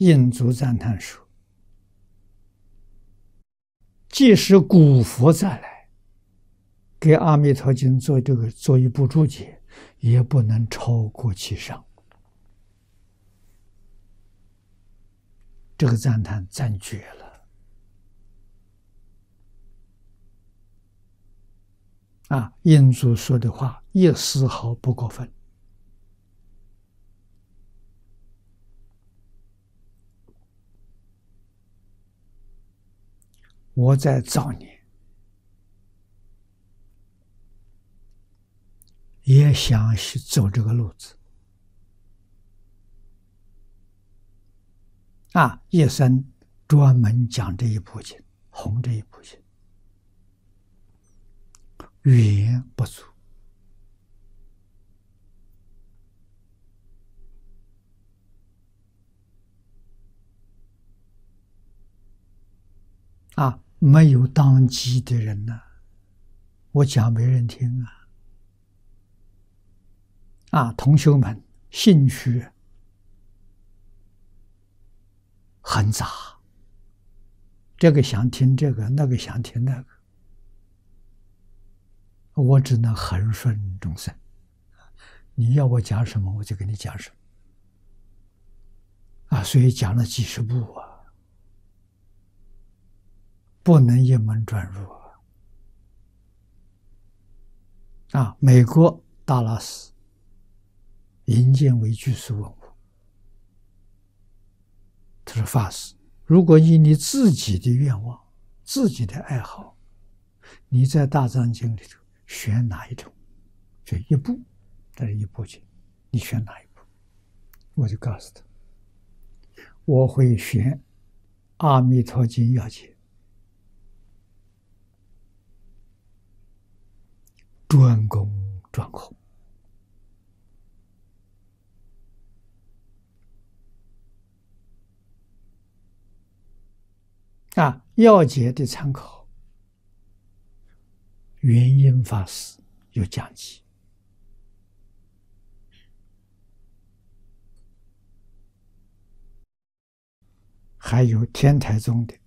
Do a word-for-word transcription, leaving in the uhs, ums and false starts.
印祖赞叹说：即使古佛再来，给《阿弥陀经》做这个做一部注解，也不能超过其上。这个赞叹赞绝了啊！印祖说的话一丝毫不过分。我在早年也想去走这个路子啊，一生专门讲这一部经，弘这一部经，语言不足啊，没有当机的人呢、啊，我讲没人听啊。啊，同学们兴趣很杂，这个想听这个，那个想听那个，我只能恒顺众生。你要我讲什么，我就给你讲什么啊，所以讲了几十部啊，不能一门专入啊。啊，美国大拉斯引荐为居士问我，他说：“法师，如果以你自己的愿望、自己的爱好，你在大藏经里头选哪一种？就一部，这是一部经，你选哪一部？”我就告诉他，我会选《阿弥陀经要解》，专攻专弘。啊，要解的参考，元音法师有讲解，还有天台宗的